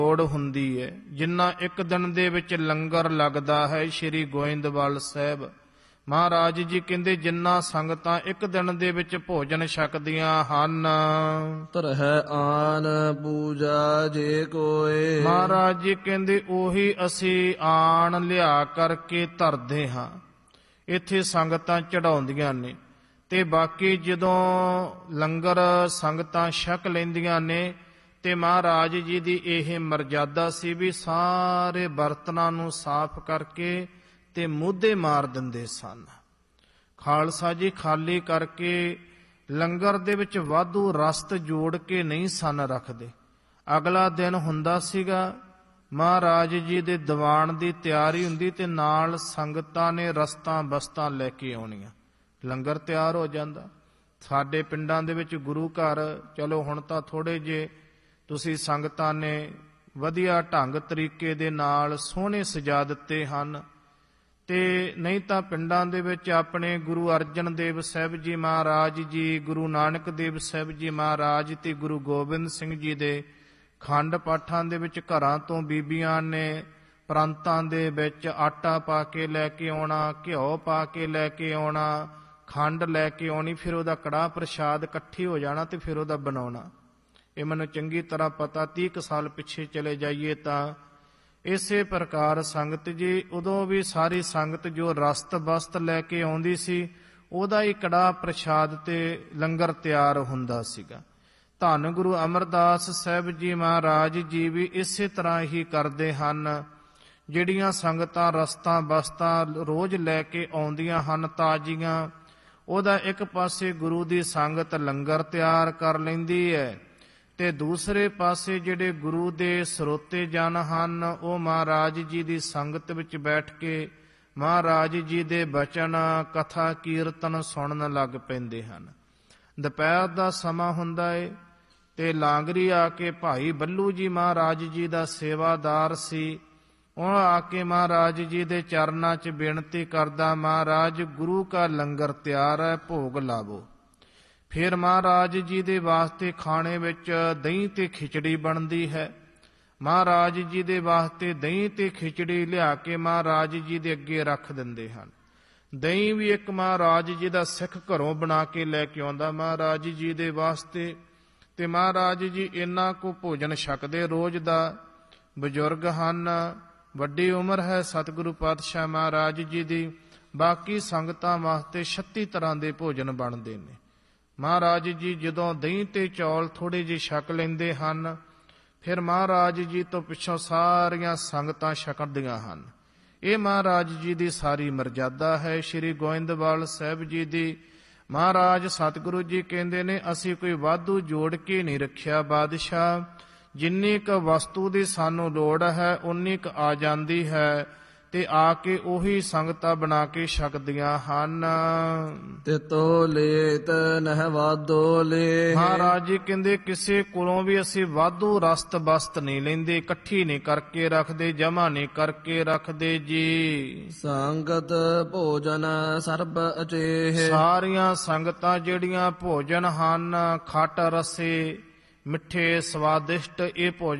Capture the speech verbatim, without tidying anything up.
ਲੋੜ ਹੁੰਦੀ ਹੈ। ਜਿੰਨਾ ਇੱਕ ਦਿਨ ਦੇ ਵਿੱਚ ਲੰਗਰ ਲੱਗਦਾ ਹੈ ਸ਼੍ਰੀ ਗੋਇੰਦਵਾਲ ਸਾਹਿਬ, ਮਹਾਰਾਜ ਜੀ ਕਹਿੰਦੇ ਜਿੰਨਾ ਸੰਗਤਾਂ ਇੱਕ ਦਿਨ ਦੇ ਵਿੱਚ ਭੋਜਨ ਛਕਦੀਆਂ ਹਨ, ਧਰਹਿ ਆਨ ਪੂਜਾ ਜੇ ਕੋਏ। ਮਹਾਰਾਜ ਜੀ ਕਹਿੰਦੇ ਉਹੀ ਅਸੀਂ ਆਣ ਲਿਆ ਕਰਕੇ ਧਰਦੇ ਹਾਂ, ਇੱਥੇ ਸੰਗਤਾਂ ਚੜਾਉਂਦੀਆਂ ਨੇ। ਤੇ ਬਾਕੀ ਜਦੋਂ ਲੰਗਰ ਸੰਗਤਾਂ ਛਕ ਲੈਂਦੀਆਂ ਨੇ ਤੇ ਮਹਾਰਾਜ ਜੀ ਦੀ ਇਹ ਮਰਜ਼ਾਦਾ ਸੀ ਵੀ ਸਾਰੇ ਬਰਤਨਾਂ ਨੂੰ ਸਾਫ਼ ਕਰਕੇ ਤੇ ਮੂਧੇ ਮਾਰ ਦਿੰਦੇ ਸਨ। ਖਾਲਸਾ ਜੀ ਖਾਲੀ ਕਰਕੇ ਲੰਗਰ ਦੇ ਵਿੱਚ ਵਾਧੂ ਰਸਤ ਜੋੜ ਕੇ ਨਹੀਂ ਸਨ ਰੱਖਦੇ। ਅਗਲਾ ਦਿਨ ਹੁੰਦਾ ਸੀਗਾ, ਮਹਾਰਾਜ ਜੀ ਦੇ ਦੀਵਾਨ ਦੀ ਤਿਆਰੀ ਹੁੰਦੀ ਤੇ ਨਾਲ ਸੰਗਤਾਂ ਨੇ ਰਸਤਾਂ ਬਸਤਾਂ ਲੈ ਕੇ ਆਉਣੀਆਂ, ਲੰਗਰ ਤਿਆਰ ਹੋ ਜਾਂਦਾ। ਸਾਡੇ ਪਿੰਡਾਂ ਦੇ ਵਿੱਚ ਗੁਰੂ ਘਰ ਚਲੋ ਹੁਣ ਤਾਂ ਥੋੜੇ ਜੇ ਤੁਸੀਂ ਸੰਗਤਾਂ ਨੇ ਵਧੀਆ ਢੰਗ ਤਰੀਕੇ ਦੇ ਨਾਲ ਸੋਹਣੇ ਸਜਾ ਦਿੱਤੇ ਹਨ, ਤੇ ਨਹੀਂ ਤਾਂ ਪਿੰਡਾਂ ਦੇ ਵਿੱਚ ਆਪਣੇ ਗੁਰੂ ਅਰਜਨ ਦੇਵ ਸਾਹਿਬ ਜੀ ਮਹਾਰਾਜ ਜੀ, ਗੁਰੂ ਨਾਨਕ ਦੇਵ ਸਾਹਿਬ ਜੀ ਮਹਾਰਾਜ ਤੇ ਗੁਰੂ ਗੋਬਿੰਦ ਸਿੰਘ ਜੀ ਦੇ ਖੰਡ ਪਾਠਾਂ ਦੇ ਵਿੱਚ ਘਰਾਂ ਤੋਂ ਬੀਬੀਆਂ ਨੇ ਪ੍ਰਾਂਤਾਂ ਦੇ ਵਿੱਚ ਆਟਾ ਪਾ ਕੇ ਲੈ ਕੇ ਆਉਣਾ, ਘਿਓ ਪਾ ਕੇ ਲੈ ਕੇ ਆਉਣਾ, ਖੰਡ ਲੈ ਕੇ ਆਉਣੀ, ਫਿਰ ਉਹਦਾ ਕੜਾਹ ਪ੍ਰਸ਼ਾਦ ਇਕੱਠੀ ਹੋ ਜਾਣਾ ਤੇ ਫਿਰ ਉਹਦਾ ਬਣਾਉਣਾ। ਇਹ ਮੈਨੂੰ ਚੰਗੀ ਤਰ੍ਹਾਂ ਪਤਾ, ਤੀਹ ਕੁ ਸਾਲ ਪਿੱਛੇ ਚਲੇ ਜਾਈਏ ਤਾਂ ਇਸੇ ਪ੍ਰਕਾਰ ਸੰਗਤ ਜੀ ਉਦੋਂ ਵੀ ਸਾਰੀ ਸੰਗਤ ਜੋ ਰਸਤ ਬਸਤ ਲੈ ਕੇ ਆਉਂਦੀ ਸੀ ਉਹਦਾ ਹੀ ਕੜਾਹ ਪ੍ਰਸ਼ਾਦ ਤੇ ਲੰਗਰ ਤਿਆਰ ਹੁੰਦਾ ਸੀਗਾ। ਧੰਨ ਗੁਰੂ ਅਮਰਦਾਸ ਸਾਹਿਬ ਜੀ ਮਹਾਰਾਜ ਜੀ ਵੀ ਇਸੇ ਤਰ੍ਹਾਂ ਹੀ ਕਰਦੇ ਹਨ। ਜਿਹੜੀਆਂ ਸੰਗਤਾਂ ਰਸਤਾਂ ਬਸਤਾਂ ਰੋਜ਼ ਲੈ ਕੇ ਆਉਂਦੀਆਂ ਹਨ ਤਾਜ਼ੀਆਂ, ਉਹਦਾ ਇੱਕ ਪਾਸੇ ਗੁਰੂ ਦੀ ਸੰਗਤ ਲੰਗਰ ਤਿਆਰ ਕਰ ਲੈਂਦੀ ਹੈ ਤੇ ਦੂਸਰੇ ਪਾਸੇ ਜਿਹੜੇ ਗੁਰੂ ਦੇ ਸਰੋਤੇ ਜਨ ਹਨ ਉਹ ਮਹਾਰਾਜ ਜੀ ਦੀ ਸੰਗਤ ਵਿੱਚ ਬੈਠ ਕੇ ਮਹਾਰਾਜ ਜੀ ਦੇ ਬਚਨ ਕਥਾ ਕੀਰਤਨ ਸੁਣਨ ਲੱਗ ਪੈਂਦੇ ਹਨ। ਦੁਪਹਿਰ ਦਾ ਸਮਾਂ ਹੁੰਦਾ ਏ ਤੇ ਲਾਂਗਰੀ ਆ ਕੇ ਭਾਈ ਬੱਲੂ ਜੀ ਮਹਾਰਾਜ ਜੀ ਦਾ ਸੇਵਾਦਾਰ ਸੀ, ਉਹ ਆ ਕੇ ਮਹਾਰਾਜ ਜੀ ਦੇ ਚਰਨਾਂ 'ਚ ਬੇਨਤੀ ਕਰਦਾ, ਮਹਾਰਾਜ ਗੁਰੂ ਕਾ ਲੰਗਰ ਤਿਆਰ ਹੈ, ਭੋਗ ਲਾਵੋ। ਫਿਰ ਮਹਾਰਾਜ ਜੀ ਦੇ ਵਾਸਤੇ ਖਾਣੇ ਵਿੱਚ ਦਹੀਂ ਤੇ ਖਿਚੜੀ ਬਣਦੀ ਹੈ। ਮਹਾਰਾਜ ਜੀ ਦੇ ਵਾਸਤੇ ਦਹੀਂ ਤੇ ਖਿਚੜੀ ਲਿਆ ਕੇ ਮਹਾਰਾਜ ਜੀ ਦੇ ਅੱਗੇ ਰੱਖ ਦਿੰਦੇ ਹਨ। ਦਹੀਂ ਵੀ ਇੱਕ ਮਹਾਰਾਜ ਜੀ ਦਾ ਸਿੱਖ ਘਰੋਂ ਬਣਾ ਕੇ ਲੈ ਕੇ ਆਉਂਦਾ ਮਹਾਰਾਜ ਜੀ ਦੇ ਵਾਸਤੇ, ਤੇ ਮਹਾਰਾਜ ਜੀ ਇੰਨਾ ਕੁ ਭੋਜਨ ਛਕਦੇ ਰੋਜ਼ ਦਾ। ਬਜ਼ੁਰਗ ਹਨ, ਵੱਡੀ ਉਮਰ ਹੈ ਸਤਿਗੁਰੂ ਪਾਤਸ਼ਾਹ ਮਹਾਰਾਜ ਜੀ ਦੀ, ਬਾਕੀ ਸੰਗਤਾਂ ਵਾਸਤੇ ਛੱਤੀ ਤਰ੍ਹਾਂ ਦੇ ਭੋਜਨ ਬਣਦੇ ਨੇ। ਮਹਾਰਾਜ ਜੀ ਜਦੋਂ ਦਹੀਂ ਤੇ ਚੌਲ ਥੋੜੇ ਜਿਹੇ ਛਕ ਲੈਂਦੇ ਹਨ, ਫਿਰ ਮਹਾਰਾਜ ਜੀ ਤੋਂ ਪਿੱਛੋਂ ਸਾਰੀਆਂ ਸੰਗਤਾਂ ਛਕਦੀਆਂ ਹਨ। ਇਹ ਮਹਾਰਾਜ ਜੀ ਦੀ ਸਾਰੀ ਮਰਜ਼ਾਦਾ ਹੈ ਸ਼੍ਰੀ ਗੋਇੰਦਵਾਲ ਸਾਹਿਬ ਜੀ ਦੀ। ਮਹਾਰਾਜ ਸਤਿਗੁਰੂ ਜੀ ਕਹਿੰਦੇ ਨੇ ਅਸੀਂ ਕੋਈ ਵਾਧੂ ਜੋੜ ਕੇ ਨਹੀਂ ਰੱਖਿਆ ਬਾਦਸ਼ਾਹ, ਜਿੰਨੀ ਕੁ ਵਸਤੂ ਦੀ ਸਾਨੂੰ ਲੋੜ ਹੈ ਉਨੀ ਕੁ ਆ ਜਾਂਦੀ ਹੈ ਤੇ ਆ ਕੇ ਉਹੀ ਸੰਗਤਾਂ ਬਣਾ ਕੇ ਛਕਦੀਆਂ ਹਨ। ਤਿਤੋ ਲੇਤ ਨਹਿ ਵਾਧੋ ਲੇ। ਮਹਾਰਾਜ ਜੀ ਕਹਿੰਦੇ ਕਿਸੇ ਕੋਲੋਂ ਵੀ ਅਸੀਂ ਵਾਧੂ ਰਸਤ ਬਸਤ ਨਹੀਂ ਲੈਂਦੇ, ਇਕੱਠੀ ਨਹੀਂ ਕਰਕੇ ਰੱਖਦੇ, ਜਮਾ ਨਹੀਂ ਕਰਕੇ ਰੱਖਦੇ ਜੀ। ਸੰਗਤ ਭੋਜਨ ਸਰਬ ਅਚੇਹ। ਸਾਰੀਆਂ ਸੰਗਤਾਂ ਜਿਹੜੀਆਂ ਭੋਜਨ ਹਨ ਖੱਟ ਰਸੇ ਮਿੱਠੇ ਸਵਾਦਿਸ਼ਟ ਇਹ ਭੋਜਨ